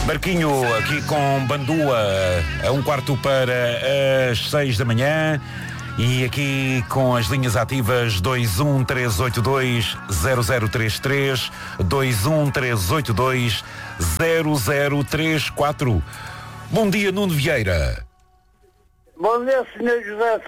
Marquinho aqui com Bandua a 5:15 e aqui com as linhas ativas 213820033, 213820034. Bom dia, Nuno Vieira. Bom dia, Sr.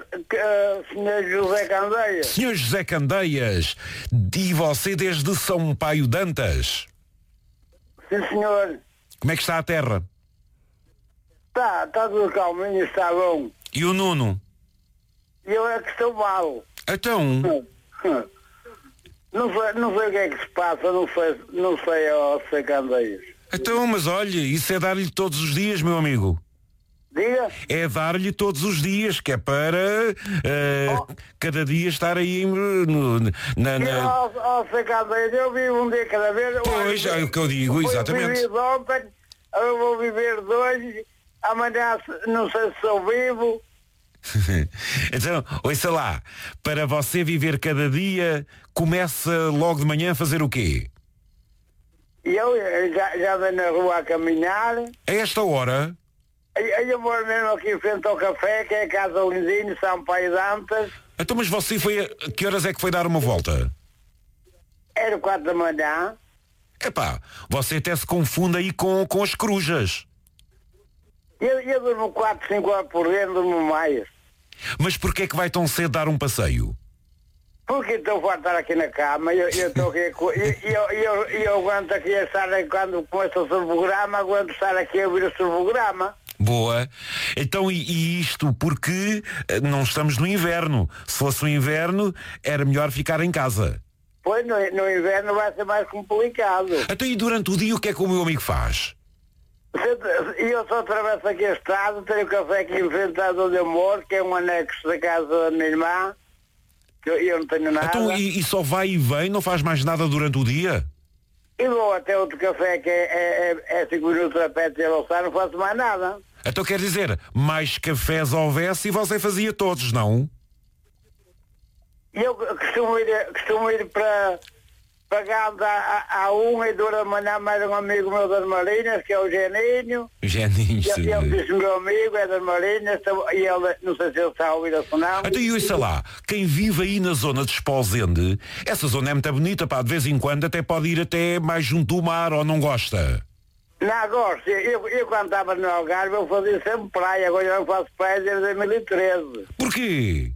José Candeias. Sr. José Candeias, e você desde São Paio Dantas? Sim, senhor. Como é que está a terra? Está tudo calminho, está bom. E o Nuno? Eu é que estou mal. Então? Não sei o que é que se passa, não sei, José Candeias. Então, mas olha, isso é dar-lhe todos os dias, meu amigo. Diga? É dar-lhe todos os dias, que é para cada dia estar aí José Candeias, eu vivo um dia cada vez. Pois, é o que eu digo, exatamente. Eu vivi de ontem, eu vou viver de hoje, amanhã não sei se sou vivo. Então, ouça lá, para você viver cada dia, começa logo de manhã a fazer o quê? Eu já venho na rua a caminhar. A esta hora? Eu moro mesmo aqui em frente ao café, que é a Casa Lindinho, São Paio Dantas. Então, mas você foi, que horas é que foi dar uma volta? Era 4 da manhã. Epá, você até se confunde aí com as corujas. Eu durmo 4, 5 horas por dia, durmo mais. Mas porquê é que vai tão cedo dar um passeio? Porque estou a estar aqui na cama, eu estou aqui, eu aguento aqui a estar, quando começa o seu programa, aguento estar aqui a ouvir o seu programa. Boa. Então, e isto porque não estamos no inverno. Se fosse o inverno, era melhor ficar em casa. Pois, no inverno vai ser mais complicado. Então, e durante o dia, o que é que o meu amigo faz? Eu só atravesso aqui a estrada, tenho o café aqui em frente a onde eu moro, que é um anexo da casa da minha irmã, que eu não tenho nada. Então, e só vai e vem, não faz mais nada durante o dia? E vou até outro café que é 5 minutos a pé de almoçar, não faço mais nada. Então quer dizer, mais cafés houvesse e você fazia todos, não? Eu costumo ir para Ganda à 1h02 da manhã, mais um amigo meu das Marinas, que é o Geninho. Geninho, sim. Ele disse, meu amigo é das Marinas, e ele, não sei se ele está a ouvir a sonar. Então, e ouça lá, quem vive aí na zona de Esposende, essa zona é muito bonita, pá, de vez em quando até pode ir até mais junto do mar, ou não gosta? Não, gosto. Eu quando estava no Algarve, eu fazia sempre praia, agora eu não faço praia desde 2013. Porquê?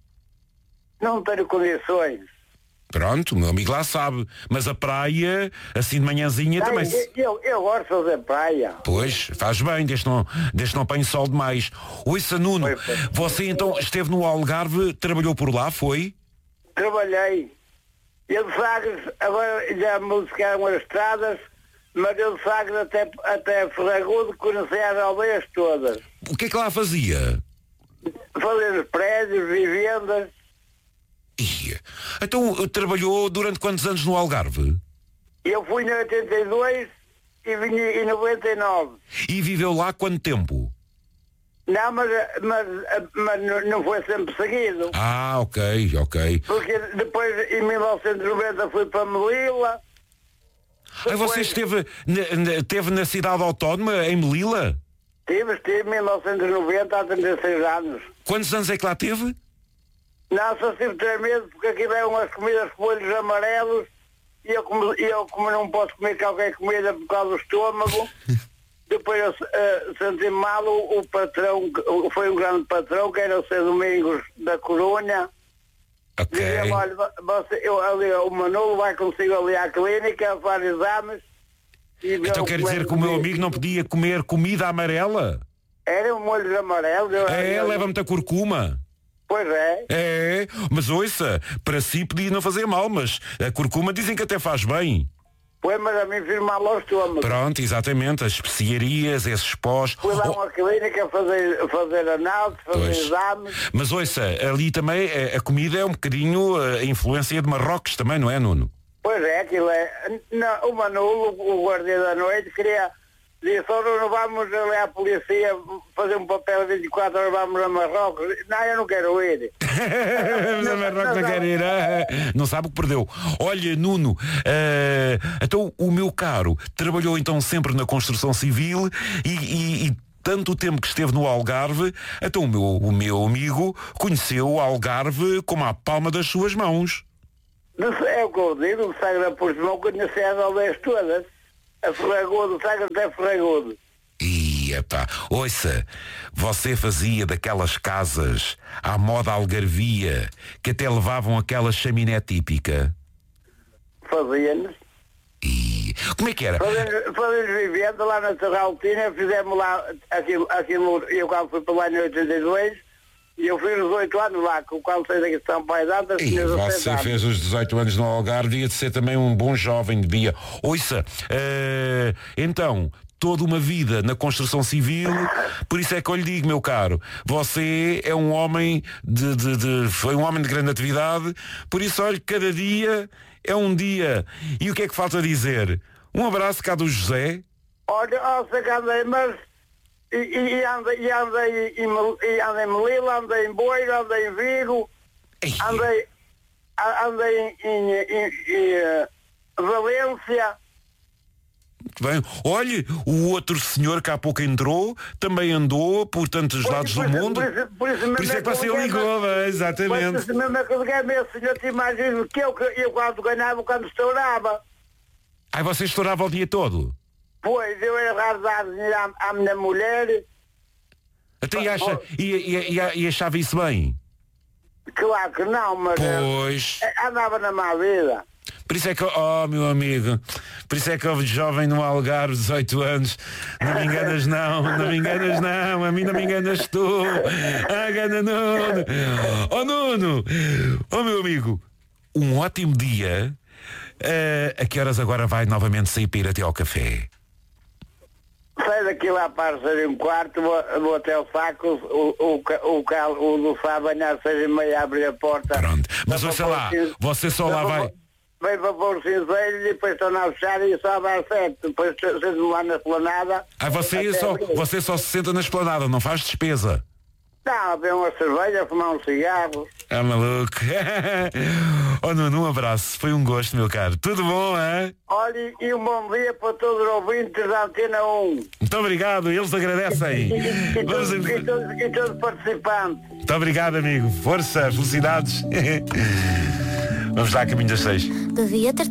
Não tenho condições. Pronto, o meu amigo lá sabe, mas a praia, assim de manhãzinha também... Eu gosto de fazer praia. Pois, faz bem, desde não apanhe sol demais. Ouça, Nuno, você então esteve no Algarve, trabalhou por lá, foi? Trabalhei. Eu de Sagres, agora já me buscaram as estradas, mas eu de Sagres até Ferragudo conheci as aldeias todas. O que é que lá fazia? Fazer prédios, vivendas. Ia. Então, trabalhou durante quantos anos no Algarve? Eu fui em 82 e vim em 99. E viveu lá quanto tempo? Não, mas não foi sempre seguido. Ah, ok. Porque depois, em 1990, fui para Melilla. Aí você esteve na cidade autónoma, em Melilla? Estive em 1990, há 36 anos. Quantos anos é que lá teve? Não, só tive 3 meses, porque aqui vem umas comidas com olhos amarelos e eu como não posso comer qualquer comida por causa do estômago, depois eu senti mal, o patrão, foi um grande patrão, que era o Sr. Domingos da Corunha. Ok. Dizia, olha, o Manolo vai consigo ali à clínica, faz exames. Então quer dizer que o meu amigo não podia comer comida amarela? Era um olhos amarelos. Leva muita curcuma. Pois é. É, mas ouça, para si podia não fazer mal, mas a curcuma dizem que até faz bem. Pois, mas a mim fiz mal ao estômago. Pronto, exatamente, as especiarias, esses pós. Fui lá a uma clínica fazer análise, fazer exames. Mas ouça, ali também a comida é um bocadinho a influência de Marrocos também, não é, Nuno? Pois é, aquilo é. Não, o Manolo, o guardião da noite, queria disse, não vamos ali à polícia fazer um papel de 24 horas, vamos a Marrocos. Não, eu não quero ir. Mas a Marrocos não quer ir. Não sabe o que perdeu. Olha, Nuno, então o meu caro trabalhou então sempre na construção civil e tanto o tempo que esteve no Algarve, então o meu amigo conheceu o Algarve como a palma das suas mãos. É o que eu digo, o Sagra Portimão conhecia as aldeias todas. A Ferragudo, o Sagra até Ferragudo. Epá, ouça, você fazia daquelas casas à moda algarvia que até levavam aquela chaminé típica? Fazia-nos. E como é que era? Fazíamos vivenda lá na Serraltina, fizemos lá aquilo, eu quando fui para lá em 82, e eu fiz os 8 anos lá, com o qual saí daqui de São Pai Data. E você fez os 18 anos no Algarve, devia de ser também um bom jovem, devia. Ouça, então, toda uma vida na construção civil, por isso é que eu lhe digo, meu caro, você é um homem foi um homem de grande atividade, por isso, olha, cada dia é um dia. E o que é que falta dizer? Um abraço cá do José. Olha, sei que andei, mas andei em Melilla, andei em Boira, andei em Vigo, andei em Valência. Bem, olhe, o outro senhor que há pouco entrou também andou por tantos lados do mundo. Por isso é que você ligou, exatamente. Por isso mesmo é que eu liguei, meu senhor, te imagino que eu quando ganhava, quando estourava. Aí você estourava o dia todo? Pois, eu ia dar dinheiro à minha mulher. Até e achava isso bem? Claro que não, mas pois. Andava na má vida. Por isso é que, meu amigo, por isso é que houve jovem no Algarve, 18 anos, não me enganas não, a mim não me enganas tu, gana Nuno. Nuno, meu amigo, um ótimo dia, a que horas agora vai novamente sair para ir até ao café? Sai daqui lá para sair um quarto, vou até o saco, o do Fá banhar 6h30, abrir a porta. Pronto, mas ouça lá, você só lá vai... Vem para pôr o cinzeiro e depois estão a fechar e sobe às 7. Depois sento lá na esplanada. Você só se senta na esplanada, não faz despesa? Não, beber uma cerveja, fumar um cigarro. É maluco. Nuno, um abraço. Foi um gosto, meu caro. Tudo bom, é? Olha, e um bom dia para todos os ouvintes da Antena 1. Muito obrigado, eles agradecem. E todos os participantes. Muito obrigado, amigo. Força, felicidades. Vamos lá, caminho das 6. Devia ter